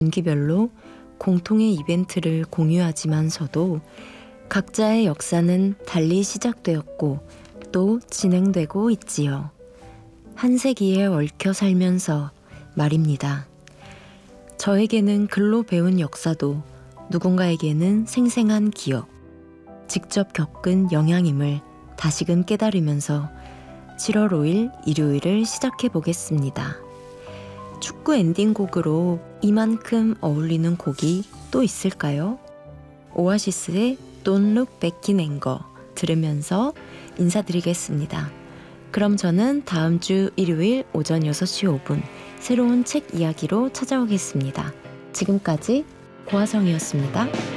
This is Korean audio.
분기별로 공통의 이벤트를 공유하지만서도 각자의 역사는 달리 시작되었고 또 진행되고 있지요. 한 세기에 얽혀 살면서 말입니다. 저에게는 글로 배운 역사도 누군가에게는 생생한 기억, 직접 겪은 영향임을 다시금 깨달으면서 7월 5일 일요일을 시작해 보겠습니다. 축구 엔딩곡으로 이만큼 어울리는 곡이 또 있을까요? 오아시스의 Don't Look Back in Anger 들으면서 인사드리겠습니다. 그럼 저는 다음 주 일요일 오전 6시 5분 새로운 책 이야기로 찾아오겠습니다. 지금까지 고화성이었습니다.